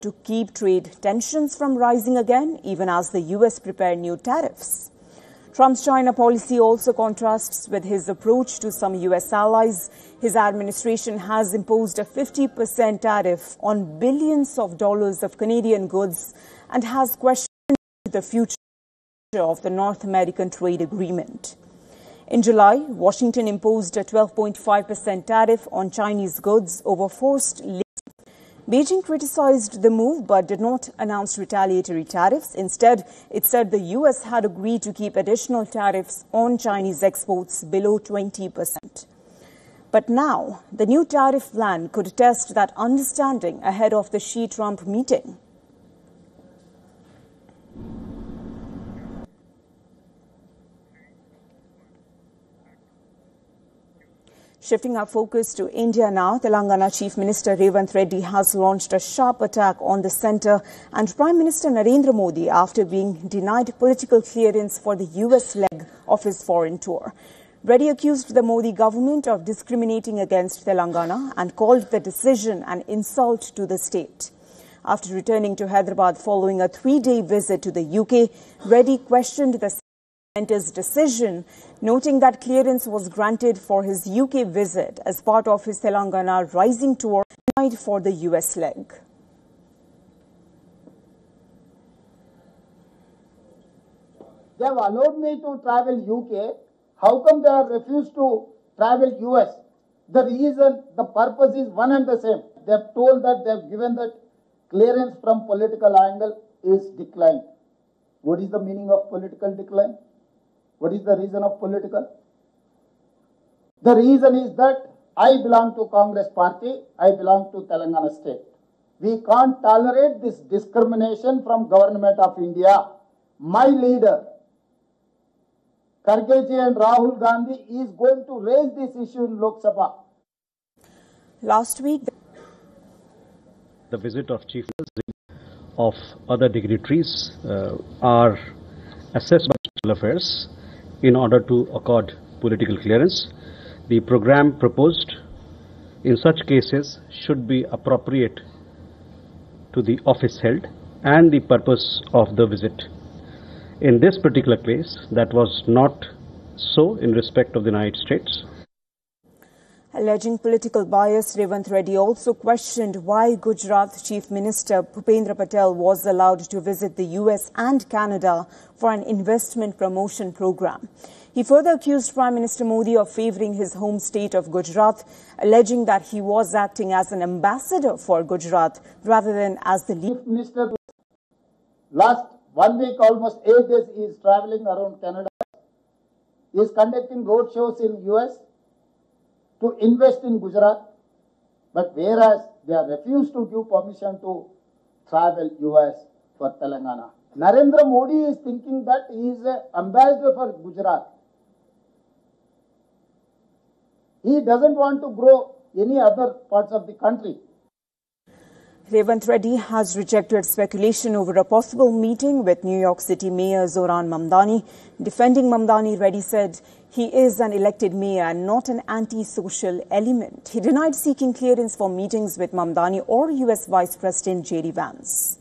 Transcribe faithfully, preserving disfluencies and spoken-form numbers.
to keep trade tensions from rising again, even as the U S prepare new tariffs. Trump's China policy also contrasts with his approach to some U S allies. His administration has imposed a fifty percent tariff on billions of dollars of Canadian goods and has questioned the future of the North American trade agreement. In July, Washington imposed a twelve point five percent tariff on Chinese goods over forced labor. Beijing criticized the move but did not announce retaliatory tariffs. Instead, it said the U S had agreed to keep additional tariffs on Chinese exports below twenty percent. But now, the new tariff plan could test that understanding ahead of the Xi-Trump meeting. Shifting our focus to India now, Telangana Chief Minister Revanth Reddy has launched a sharp attack on the centre and Prime Minister Narendra Modi after being denied political clearance for the U S leg of his foreign tour. Reddy accused the Modi government of discriminating against Telangana and called the decision an insult to the state. After returning to Hyderabad following a three-day visit to the U K, Reddy questioned the centre's decision, noting that clearance was granted for his U K visit as part of his Telangana Rising tour denied for the U S leg. They have allowed me to travel U K. How come they have refused to travel U S? The reason, the purpose is one and the same. They have told that they have given that clearance from political angle is declined. What is the meaning of political decline? What is the reason of political? The reason is that I belong to Congress party, I belong to Telangana state. We can't tolerate this discrimination from government of India. My leader, Khargeji and Rahul Gandhi, is going to raise this issue in Lok Sabha. Last week, the visit of Chief of other dignitaries uh, are assessed by Civil Affairs in order to accord political clearance. The program proposed in such cases should be appropriate to the office held and the purpose of the visit. In this particular case, that was not so in respect of the United States. Alleging political bias, Revanth Reddy also questioned why Gujarat Chief Minister Bhupendra Patel was allowed to visit the U S and Canada for an investment promotion program. He further accused Prime Minister Modi of favouring his home state of Gujarat, alleging that he was acting as an ambassador for Gujarat rather than as the lead minister. Last one week, almost eight days, he is travelling around Canada. He is conducting road shows in U S to invest in Gujarat, but whereas they have refused to give permission to travel U S for Telangana. Narendra Modi is thinking that he is an ambassador for Gujarat. He doesn't want to grow any other parts of the country. Revanth Reddy has rejected speculation over a possible meeting with New York City Mayor Zoran Mamdani. Defending Mamdani, Reddy said he is an elected mayor and not an anti-social element. He denied seeking clearance for meetings with Mamdani or U S Vice President J D Vance.